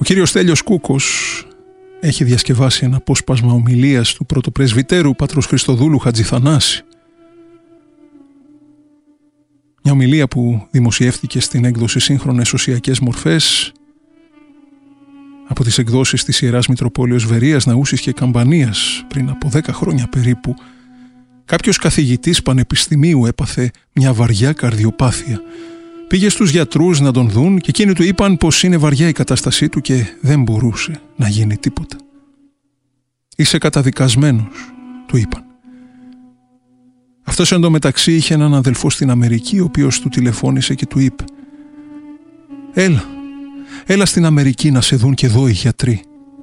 κύριος Στέλιος Κούκος έχει διασκευάσει ένα απόσπασμα ομιλίας του πρωτοπρεσβυτέρου πατρός Χριστοδούλου Χατζηθανάση. Μια ομιλία που δημοσιεύτηκε στην έκδοση Σύγχρονες Οσιακές Μορφές από τις εκδόσεις της Ιεράς Μητροπόλεως Βερίας, Ναούσης και Καμπανίας πριν από 10 χρόνια περίπου. Κάποιος καθηγητής πανεπιστημίου έπαθε μια βαριά καρδιοπάθεια. Πήγε στους γιατρούς να τον δουν και εκείνοι του είπαν πως είναι βαριά η κατάστασή του και δεν μπορούσε να γίνει τίποτα. «Είσαι καταδικασμένος», του είπαν. Αυτός εντωμεταξύ είχε έναν αδελφό στην Αμερική, ο οποίος του τηλεφώνησε και του είπε «Έλα στην Αμερική να σε δουν και εδώ οι γιατροί».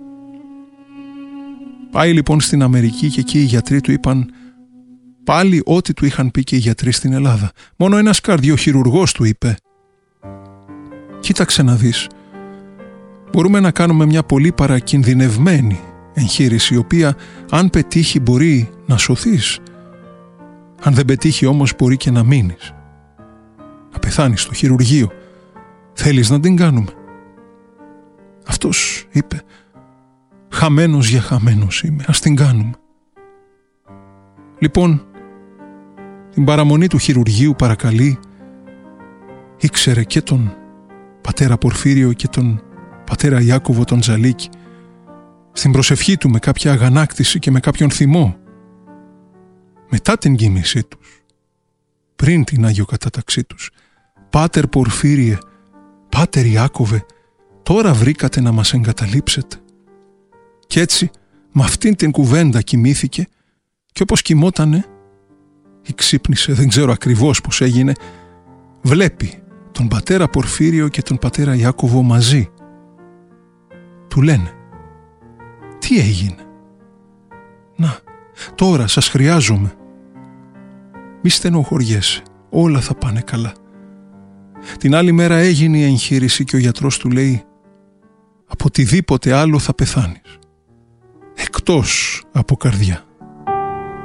Πάει λοιπόν στην Αμερική και εκεί οι γιατροί του είπαν πάλι ό,τι του είχαν πει και οι γιατροί στην Ελλάδα. Μόνο ένας καρδιοχειρουργός του είπε «Κοίταξε να δεις, μπορούμε να κάνουμε μια πολύ παρακινδυνευμένη εγχείρηση, η οποία αν πετύχει μπορεί να σωθείς. Αν δεν πετύχει όμως μπορεί και να μείνεις. Να πεθάνεις στο χειρουργείο. Θέλεις να την κάνουμε?» Αυτός είπε «Χαμένος για χαμένος είμαι, ας την κάνουμε». Λοιπόν, την παραμονή του χειρουργείου παρακαλεί, ήξερε και τον πατέρα Πορφύριο και τον πατέρα Ιάκωβο τον Τζαλίκη. Στην προσευχή του με κάποια αγανάκτηση και με κάποιον θυμό, μετά την κοίμησή τους, πριν την Αγιοκατάταξή τους, «Πάτερ Πορφύριε, Πάτερ Ιάκωβε, τώρα βρήκατε να μας εγκαταλείψετε». Κι έτσι με αυτήν την κουβέντα κοιμήθηκε και όπως κοιμότανε ή ξύπνησε, δεν ξέρω ακριβώς πώς έγινε, βλέπει τον πατέρα Πορφύριο και τον πατέρα Ιάκωβο μαζί. Του λένε «Τι έγινε? Να, τώρα σας χρειάζομαι. Μη στενοχωριέσαι, όλα θα πάνε καλά». Την άλλη μέρα έγινε η εγχείρηση και ο γιατρός του λέει «Από οτιδήποτε άλλο θα πεθάνεις, εκτός από καρδιά».